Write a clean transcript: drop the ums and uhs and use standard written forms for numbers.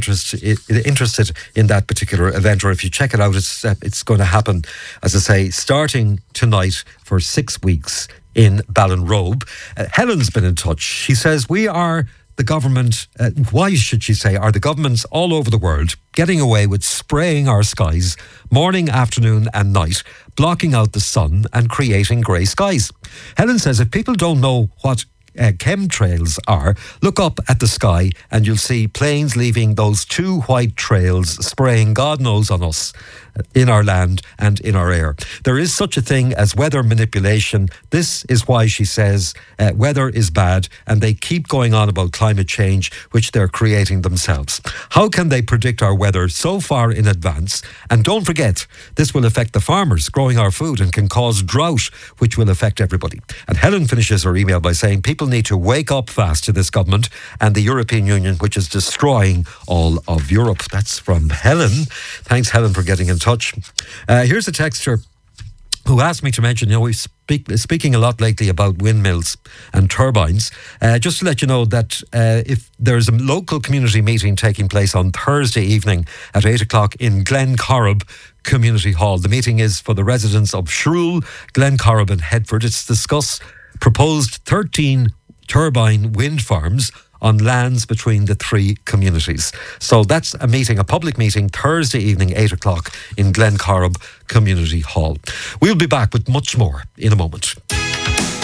interested in that particular event, or if you check it out, it's going to happen, as I say, starting tonight for 6 weeks in Ballinrobe. Helen's been in touch. She says, we are the government, why should she say, are the governments all over the world getting away with spraying our skies morning, afternoon and night, blocking out the sun and creating grey skies. Helen says if people don't know what chemtrails are, look up at the sky and you'll see planes leaving those 2 white trails spraying God knows on us in our land and in our air. There is such a thing as weather manipulation. This is why she says weather is bad, and they keep going on about climate change, which they're creating themselves. How can they predict our weather so far in advance? And don't forget, this will affect the farmers growing our food and can cause drought, which will affect everybody. And Helen finishes her email by saying people need to wake up fast to this government and the European Union, which is destroying all of Europe. That's from Helen. Thanks, Helen, for getting in touch. Here's a texter who asked me to mention, we're speaking a lot lately about windmills and turbines. Just to let you know that if there's a local community meeting taking place on Thursday evening at 8 o'clock in Glencorrib Community Hall. The meeting is for the residents of Shrule, Glencorrib and Headford. It's to discuss proposed 13 turbine wind farms on lands between the 3 communities. So that's a meeting, a public meeting, Thursday evening, 8 o'clock in Glencorrib Community Hall. We'll be back with much more in a moment.